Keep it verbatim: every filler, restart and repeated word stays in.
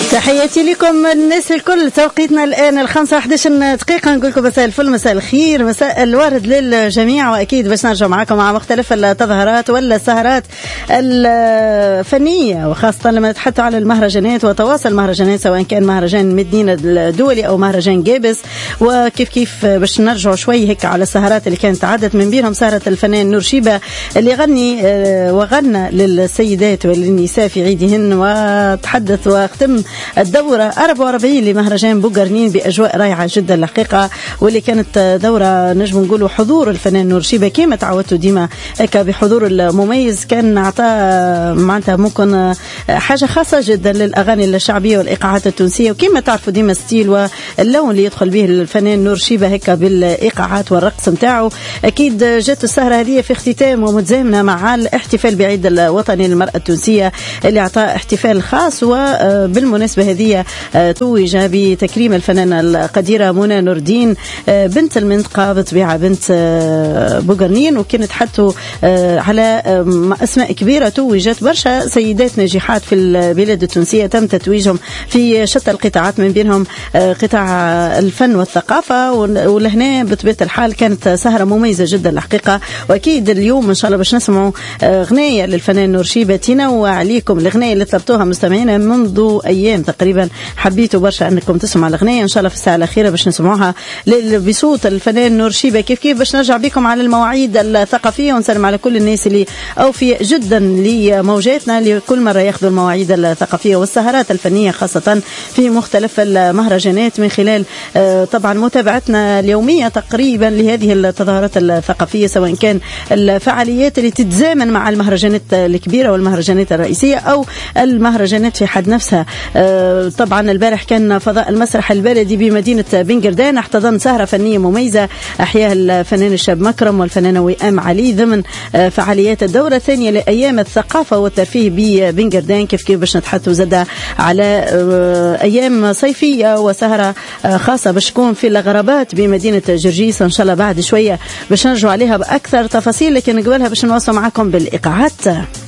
تحياتي لكم الناس الكل. توقيتنا الآن الخمسة واحد عشر دقيقة. نقول لكم مساء الفل، مساء الخير، مساء الورد للجميع. وأكيد باش نرجع معكم مع مختلف التظاهرات ولا السهرات الفنية، وخاصة لما نتحدثوا على المهرجانات وتواصل المهرجانات، سواء كان مهرجان مدينة الدولي أو مهرجان جابس. وكيف كيف باش نرجعوا شوي هيك على السهرات اللي كانت عدت، من بينهم سهرة الفنان نور شيبة اللي غني وغنى للسيدات وللنساء في عيدهن، وتحدث واختم الدورة أربعة وأربعين لمهرجان بوغرنين بأجواء رائعة جدا الحقيقة، واللي كانت دورة نجم نقولوا حضور الفنان نور شيبة كما تعودتوا ديما هيك بحضور المميز. كان عطاء معناتها ممكن حاجة خاصة جدا للأغاني الشعبية والإيقاعات التونسية، وكما تعرفوا ديما ستيل واللون اللي يدخل به الفنان نور شيبة هيك بالإيقاعات والرقص متاعه. أكيد جت السهرة هذه في اختتام ومتزامنة مع الاحتفال بعيد الوطني للمرأة التونسية اللي أعطاه احتفال خاص. وبالمناسبة هذه توج بتكريم الفنانة القديرة منى نور الدين بنت المنطقة بطبيعة بنت بوغرنين، وكانت حتى على أسماء كبيرة. توجت برشا سيدات ناجحات في البلاد التونسية تم تتويجهم في شتى القطاعات، من بينهم قطاع الفن والثقافة. ولهنا بطبيعة الحال كانت سهرة مميزة جدا الحقيقة. وأكيد اليوم إن شاء الله باش نسمعوا غنية للفنان نور شيبة تنوع عليكم الغنية اللي طلبتوها مستمعينا منذ أيام تقريبا. حبيتوا برشا أنكم تسمعوا الغنية، إن شاء الله في الساعة الأخيرة باش نسمعوها بصوت الفنان نور شيبة. كيف كيف باش نرجع بكم على المواعيد الثقافية ونسلم على كل الناس اللي أوفياء جدا لموجاتنا لكل مرة ياخذوا المواعيد الثقافية والسهرات الفنية خاصة في مختلف المهرجانات، من خلال طبعا متابعتنا اليومية تقريبا لهذه التظاهرات الثقافية، سواء كان الفعاليات اللي تتزامن مع المهرجانات الكبيرة والمهرجانات الرئيسية أو المهرجانات في حد نفسها. طبعا البارح كان فضاء المسرح البلدي بمدينة بنغردان احتضن سهرة فنية مميزة أحياها الفنان الشاب مكرم والفنانة وئام علي ضمن فعاليات الدورة الثانية لأيام الثقافة والترفيه ببنغردان. كيف كيف باش نتحدثوا زادة على أيام صيفية وسهرة خاصة باش تكون في الغربات بمدينة جرجيس إن شاء الله بعد شوية باش نرجع عليها بأكثر تفاصيل، لكن قبلها باش نواصل معكم بالإيقاعات.